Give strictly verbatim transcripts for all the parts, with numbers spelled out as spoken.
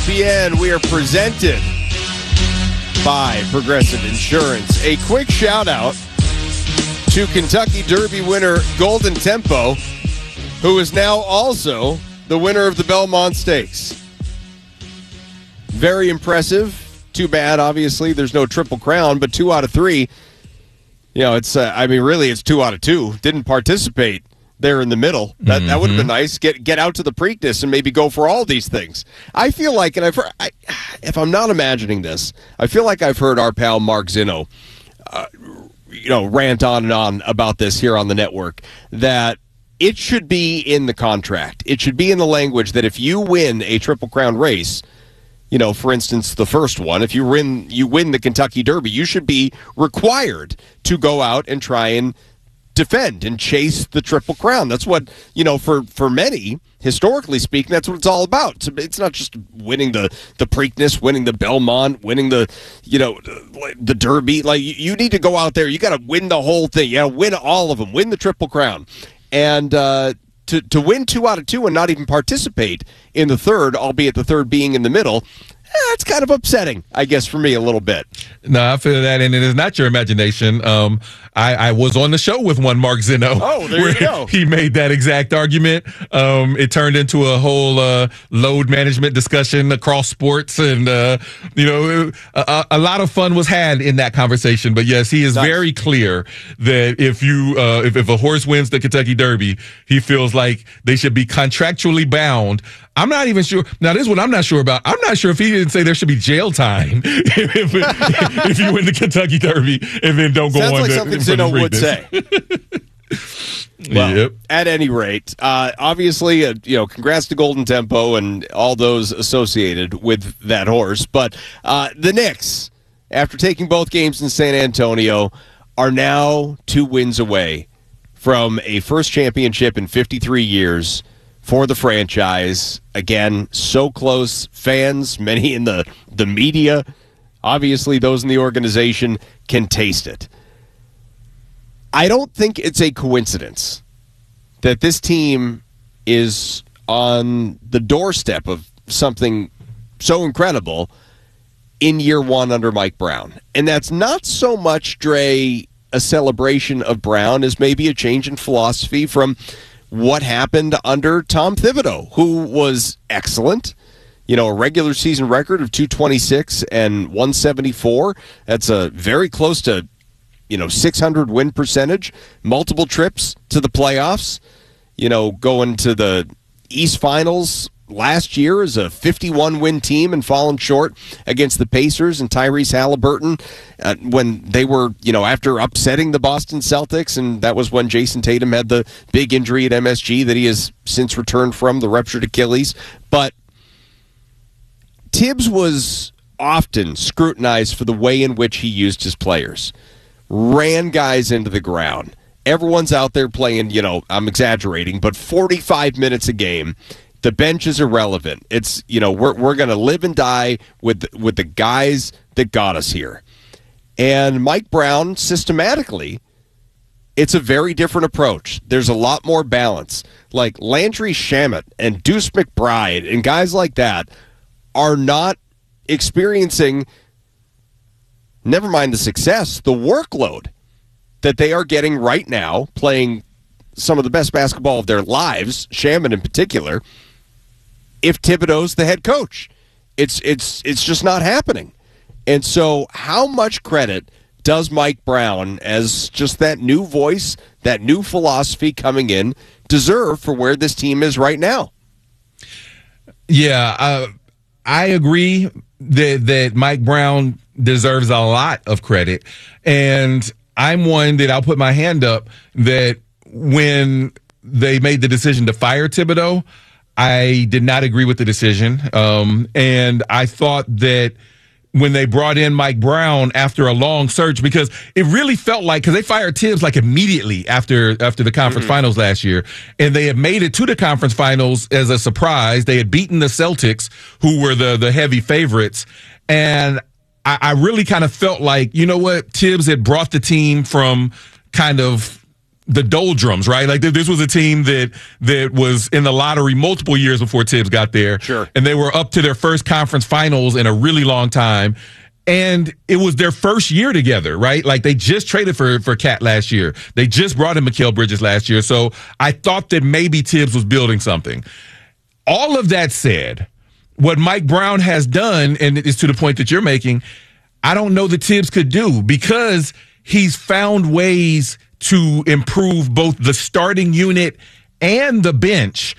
P N, we are presented by Progressive Insurance. A quick shout out to Kentucky Derby winner Golden Tempo, who is now also the winner of the Belmont Stakes. Very impressive. Too bad, obviously, there's no Triple Crown, but two out of three. You know, it's, uh, I mean, really, it's two out of two. Didn't participate there in the middle. That mm-hmm. that would have been nice. Get get out to the Preakness and maybe go for all these things. I feel like, and I've heard, I, if I'm not imagining this, I feel like I've heard our pal Mark Zinno, uh, you know, rant on and on about this here on the network, that it should be in the contract. It should be in the language that if you win a Triple Crown race, you know, for instance, the first one, if you win, you win the Kentucky Derby, you should be required to go out and try and defend and chase the Triple Crown. That's what, you know, for, for many, historically speaking, that's what it's all about. It's, it's not just winning the, the Preakness, winning the Belmont, winning the, you know, the Derby. Like, you need to go out there. You got to win the whole thing. You got to win all of them. Win the Triple Crown. And uh, to, to win two out of two and not even participate in the third, albeit the third being in the middle, it's kind of upsetting, I guess, for me a little bit. No, I feel that, and it is not your imagination. Um, I, I was on the show with one Mark Zinno. Oh, there you go. He made that exact argument. Um, it turned into a whole uh, load management discussion across sports, and uh, you know, a, a lot of fun was had in that conversation. But yes, he is nice. Very clear that if you uh, if, if a horse wins the Kentucky Derby, he feels like they should be contractually bound. I'm not even sure. Now, this is what I'm not sure about. I'm not sure if he didn't say there should be jail time if, if, if you win the Kentucky Derby and then don't go Sounds on. Like the, something Zinno would say. Well, yep. At any rate, uh, obviously, uh, you know, congrats to Golden Tempo and all those associated with that horse. But uh, the Knicks, after taking both games in San Antonio, are now two wins away from a first championship in fifty-three years for the franchise. Again, so close. Fans, many in the, the media, obviously those in the organization, can taste it. I don't think it's a coincidence that this team is on the doorstep of something so incredible in year one under Mike Brown. And that's not so much, Dre, a celebration of Brown as maybe a change in philosophy from what happened under Tom Thibodeau, who was excellent. You know, a regular season record of two twenty-six and one seventy-four. That's a very close to, you know, six hundred win percentage. Multiple trips to the playoffs. You know, going to the East Finals last year as a fifty-one win team and fallen short against the Pacers and Tyrese Halliburton uh, when they were, you know, after upsetting the Boston Celtics, and that was when Jason Tatum had the big injury at M S G that he has since returned from, the ruptured Achilles. But Tibbs was often scrutinized for the way in which he used his players. Ran guys into the ground. Everyone's out there playing, you know, I'm exaggerating, but forty-five minutes a game. The bench is irrelevant. It's, you know, we're we're going to live and die with with the guys that got us here. And Mike Brown, systematically, it's a very different approach. There's a lot more balance. Like Landry Shamet and Deuce McBride and guys like that are not experiencing, never mind the success, the workload that they are getting right now, playing some of the best basketball of their lives, Shamet in particular, if Thibodeau's the head coach. It's it's it's just not happening. And so how much credit does Mike Brown, as just that new voice, that new philosophy coming in, deserve for where this team is right now? Yeah, uh, I agree that, that Mike Brown deserves a lot of credit. And I'm one that I'll put my hand up that when they made the decision to fire Thibodeau, I did not agree with the decision. Um, and I thought that when they brought in Mike Brown after a long search, because it really felt like, because they fired Tibbs like immediately after after the conference mm-hmm. finals last year, and they had made it to the conference finals as a surprise. They had beaten the Celtics, who were the the heavy favorites, and I, I really kind of felt like, you know what, Tibbs had brought the team from kind of the doldrums, right? Like this was a team that that was in the lottery multiple years before Tibbs got there. Sure. And they were up to their first conference finals in a really long time. And it was their first year together, right? Like they just traded for, for Cat last year. They just brought in Mikal Bridges last year. So I thought that maybe Tibbs was building something. All of that said, what Mike Brown has done, and it's to the point that you're making, I don't know that Tibbs could do, because he's found ways to improve both the starting unit and the bench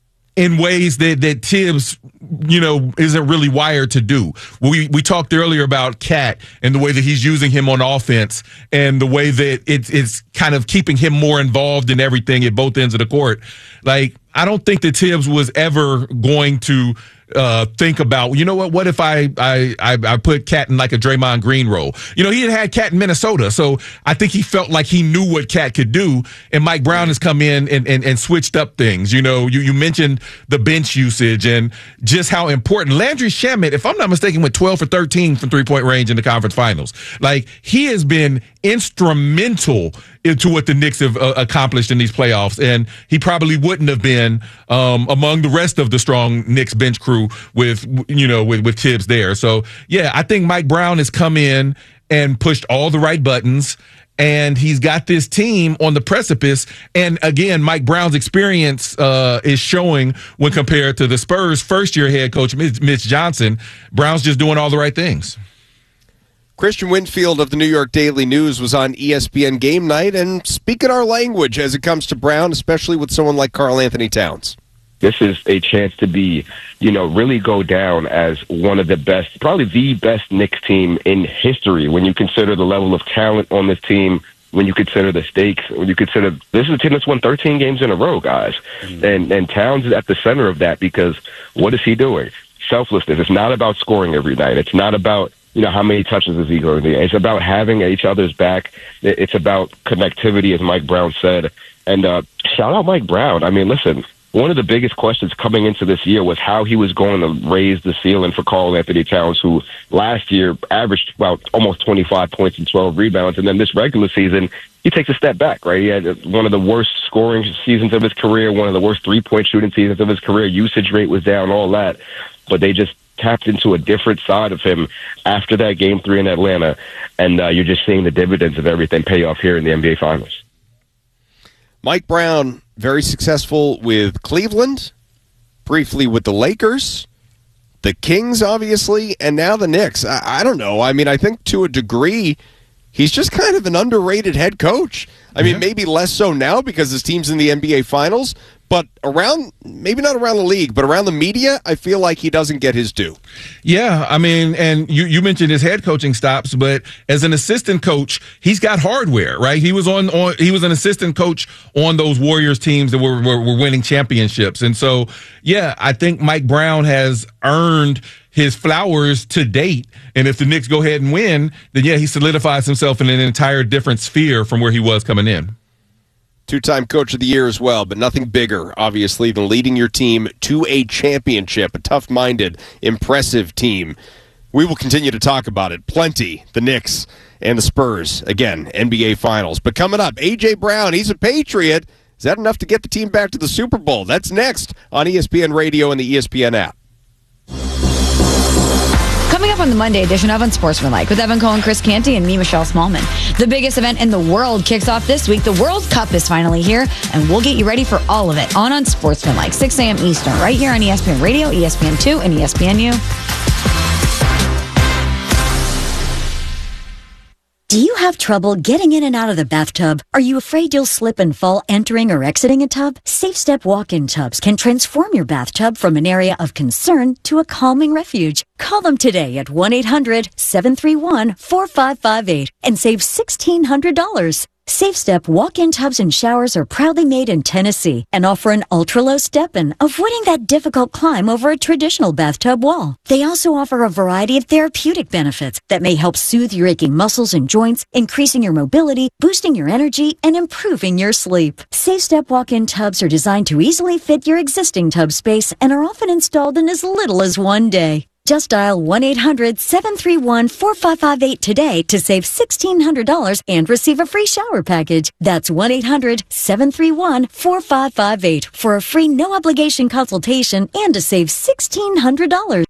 in ways that, that Tibbs, you know, isn't really wired to do. We we talked earlier about Cat and the way that he's using him on offense and the way that it's it's kind of keeping him more involved in everything at both ends of the court. Like, I don't think that Tibbs was ever going to uh, think about, you know what, what if I, I, I, I put Cat in like a Draymond Green role? You know, he had had Cat in Minnesota, so I think he felt like he knew what Cat could do, and Mike Brown has come in and, and, and switched up things. You know, you, you mentioned the bench usage and just how important. Landry Shamet, if I'm not mistaken, went twelve for thirteen from three-point range in the conference finals. Like, he has been instrumental into what the Knicks have uh, accomplished in these playoffs, and he probably wouldn't have been um, among the rest of the strong Knicks bench crew with, you know, with, with Tibbs there. So, yeah, I think Mike Brown has come in and pushed all the right buttons, and he's got this team on the precipice. And again, Mike Brown's experience uh, is showing when compared to the Spurs' first-year head coach, Mitch Johnson. Brown's just doing all the right things. Christian Winfield of the New York Daily News was on E S P N Game Night and speaking our language as it comes to Brown, especially with someone like Karl Anthony Towns. This is a chance to be, you know, really go down as one of the best, probably the best Knicks team in history when you consider the level of talent on this team, when you consider the stakes, when you consider this is a team that's won thirteen games in a row, guys. Mm-hmm. And and Towns is at the center of that, because what is he doing? Selflessness. It's not about scoring every night. It's not about, you know, how many touches is he going to get? It's about having each other's back. It's about connectivity, as Mike Brown said. And uh, shout out Mike Brown. I mean, listen, one of the biggest questions coming into this year was how he was going to raise the ceiling for Karl Anthony Towns, who last year averaged about almost twenty-five points and twelve rebounds. And then this regular season, he takes a step back, right? He had one of the worst scoring seasons of his career, one of the worst three-point shooting seasons of his career. Usage rate was down, all that. But they just tapped into a different side of him after that game three in Atlanta, and uh, you're just seeing the dividends of everything pay off here in the N B A Finals. Mike Brown, very successful with Cleveland, briefly with the Lakers, the Kings, obviously, and now the Knicks. I, I don't know. I mean, I think to a degree, he's just kind of an underrated head coach. I mean, yeah. maybe less so now because his team's in the N B A Finals, but around, maybe not around the league, but around the media, I feel like he doesn't get his due. Yeah, I mean, and you, you mentioned his head coaching stops, but as an assistant coach, he's got hardware, right? He was on, on he was an assistant coach on those Warriors teams that were, were, were winning championships. And so, yeah, I think Mike Brown has earned his flowers to date. And if the Knicks go ahead and win, then yeah, he solidifies himself in an entire different sphere from where he was coming in. Two-time Coach of the Year as well, but nothing bigger, obviously, than leading your team to a championship, a tough-minded, impressive team. We will continue to talk about it plenty, the Knicks and the Spurs, again, N B A Finals. But coming up, A J. Brown, he's a Patriot. Is that enough to get the team back to the Super Bowl? That's next on E S P N Radio and the E S P N app. Coming up on the Monday edition of Unsportsmanlike with Evan Cohen, Chris Canty, and me, Michelle Smallman. The biggest event in the world kicks off this week. The World Cup is finally here, and we'll get you ready for all of it on Unsportsmanlike, six a.m. Eastern, right here on E S P N Radio, E S P N two, and E S P N U. Do you have trouble getting in and out of the bathtub? Are you afraid you'll slip and fall entering or exiting a tub? SafeStep walk-in tubs can transform your bathtub from an area of concern to a calming refuge. Call them today at one eight hundred seven three one four five five eight and save sixteen hundred dollars. SafeStep walk-in tubs and showers are proudly made in Tennessee and offer an ultra-low step-in, avoiding that difficult climb over a traditional bathtub wall. They also offer a variety of therapeutic benefits that may help soothe your aching muscles and joints, increasing your mobility, boosting your energy, and improving your sleep. SafeStep walk-in tubs are designed to easily fit your existing tub space and are often installed in as little as one day. Just dial one eight hundred seven three one four five five eight today to save sixteen hundred dollars and receive a free shower package. That's one eight hundred seven three one four five five eight for a free no-obligation consultation and to save sixteen hundred dollars.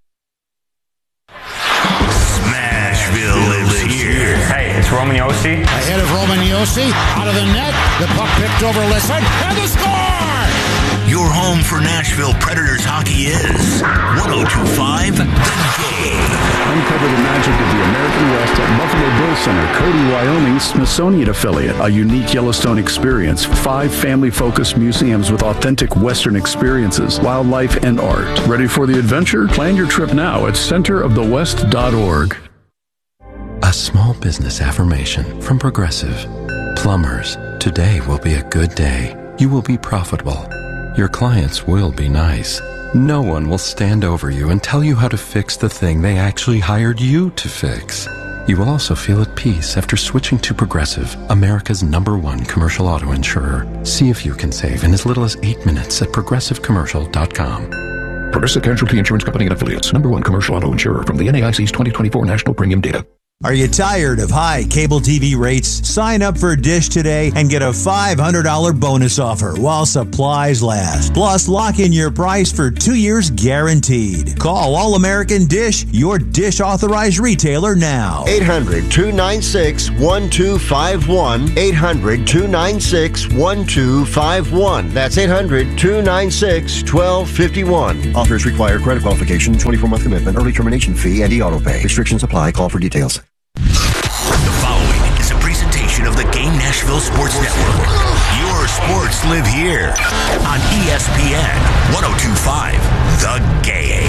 Smashville lives here. Hey, it's Roman Yossi. Ahead of Roman Yossi, out of the net, the puck picked over Lisson, and the score! Your home for Nashville Predators hockey is one oh two point five The Game. Uncover the magic of the American West at Buffalo Bill Center, Cody, Wyoming's Smithsonian affiliate. A unique Yellowstone experience. Five family-focused museums with authentic Western experiences, wildlife, and art. Ready for the adventure? Plan your trip now at center of the west dot org. A small business affirmation from Progressive. Plumbers, today will be a good day. You will be profitable. Your clients will be nice. No one will stand over you and tell you how to fix the thing they actually hired you to fix. You will also feel at peace after switching to Progressive, America's number one commercial auto insurer. See if you can save in as little as eight minutes at progressive commercial dot com. Progressive Casualty Insurance Company and Affiliates. Number one commercial auto insurer from the N A I C's twenty twenty-four National Premium Data. Are you tired of high cable T V rates? Sign up for Dish today and get a five hundred dollars bonus offer while supplies last. Plus, lock in your price for two years guaranteed. Call All American Dish, your Dish authorized retailer now. eight hundred two nine six one two five one. eight hundred two nine six one two five one. That's eight hundred two nine six one two five one. Offers require credit qualification, twenty-four month commitment, early termination fee, and e-auto pay. Restrictions apply. Call for details. The following is a presentation of the Game Nashville Sports Network. Your sports live here on E S P N one oh two point five The Game.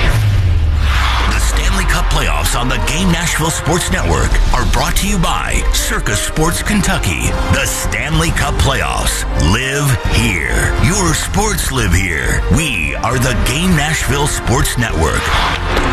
The Stanley Cup playoffs on the Game Nashville Sports Network are brought to you by Circus Sports Kentucky. The Stanley Cup playoffs live here. Your sports live here. We are the Game Nashville Sports Network.